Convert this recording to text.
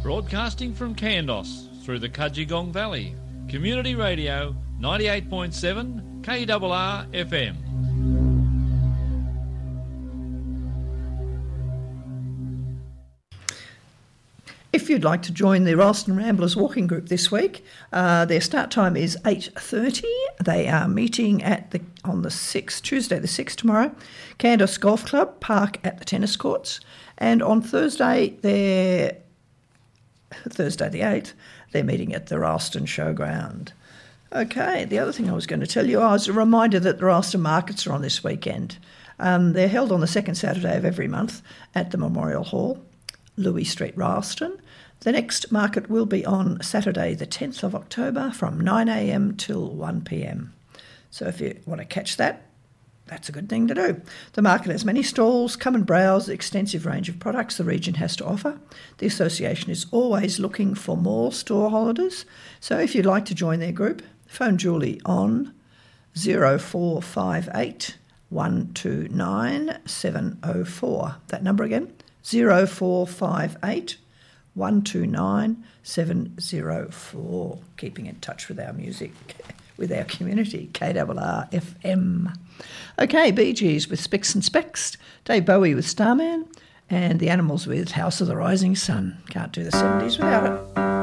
Broadcasting from Kandos through the Kudgegong Valley. Community Radio 98.7 KRR FM. If you'd like to join the Ralston Ramblers walking group this week, their start time is 8:30. They are meeting on the 6th, Tuesday the 6th tomorrow, Kandos Golf Club, park at the tennis courts. And on Thursday the 8th, they're meeting at the Ralston Showground. Okay, the other thing I was going to tell you is a reminder that the Ralston markets are on this weekend. They're held on the second Saturday of every month at the Memorial Hall, Louis Street, Ralston. The next market will be on Saturday the 10th of October from 9 a.m. till 1 p.m. So if you want to catch that, that's a good thing to do. The market has many stalls. Come and browse the extensive range of products the region has to offer. The association is always looking for more store holders. So if you'd like to join their group, phone Julie on 0458 129 704. That number again, 0458 129 704. Keeping in touch with our music, with our community, KRR FM. Okay, Bee Gees with Spicks and Specks, Dave Bowie with Starman, and the Animals with House of the Rising Sun. Can't do the 70s without it.